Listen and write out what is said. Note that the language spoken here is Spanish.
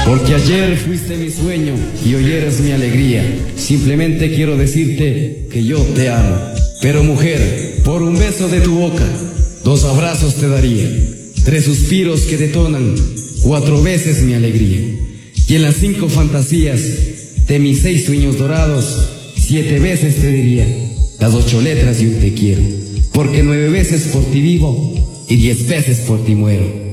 Porque ayer fuiste mi sueño y hoy eres mi alegría. Simplemente quiero decirte que yo te amo. Pero mujer, por un beso de tu boca, 2 abrazos te daría, 3 suspiros que detonan 4 veces mi alegría. Y en las 5 fantasías de mis 6 sueños dorados, 7 veces te diría las 8 letras de un te quiero. Porque 9 veces por ti vivo y 10 veces por ti muero.